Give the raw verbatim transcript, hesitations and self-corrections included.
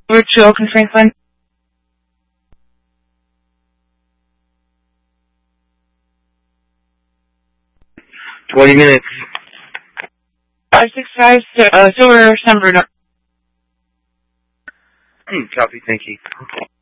Over to Oakland Franklin. Twenty minutes. Five six five uh, silver number. Copy. Thank you.